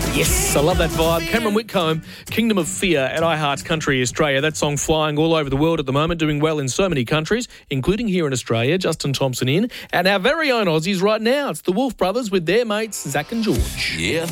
Yes, I love that vibe. Cameron Whitcomb, Kingdom of Fear at iHeart's Country Australia. That song flying all over the world at the moment, doing well in so many countries, including here in Australia. Justin Thompson in. And our very own Aussies right now. It's the Wolf Brothers with their mates, Zach and George. Yeah.